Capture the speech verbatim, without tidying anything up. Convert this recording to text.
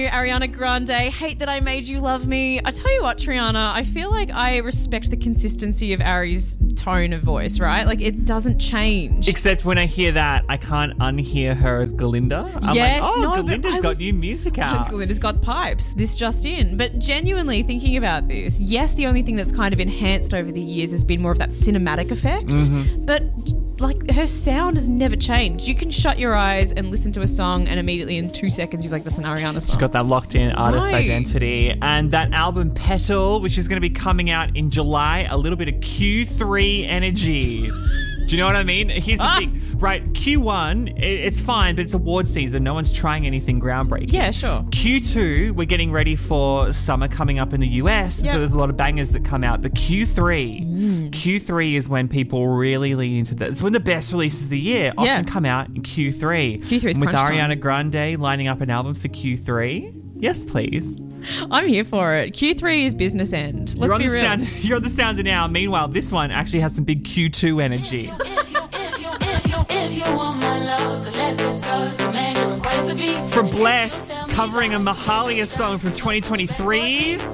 new Ariana Grande, Hate That I Made You Love Me. I tell you what, Triana, I feel like I respect the consistency of Ari's tone of voice, right? Like, it doesn't change. Except when I hear that, I can't unhear her as Galinda. I'm yes, like, oh, no, Galinda's I got was, new music out. Galinda's got pipes. This just in. But genuinely thinking about this, yes, the only thing that's kind of enhanced over the years has been more of that cinematic effect. Mm-hmm. But like, her sound has never changed. You can shut your eyes and listen to a song and immediately in two seconds you're like, that's an Ariana song. She's got that locked-in artist Right. identity. And that album Petal, which is going to be coming out in July, a little bit of Q three energy. Do you know what I mean? Here's the Ah. thing. Right, Q one, it, it's fine, but it's award season. No one's trying anything groundbreaking. Yeah, sure. Q two, we're getting ready for summer coming up in the U S, Yep. so there's a lot of bangers that come out. But Q three, Mm. Q three is when people really lean into that. It's when the best releases of the year often Yeah. come out in Q three. Q three is With crunch Ariana time. Grande lining up an album for Q three. Yes, please. I'm here for it. Q three is business end. Let's you're on be the real. sound. You're on the sounder now. Meanwhile, this one actually has some big Q two energy. If you, if you, if you, if you want my love, then let's discuss. Man, you're required to be. From Bless, covering a Mahalia song from twenty twenty-three.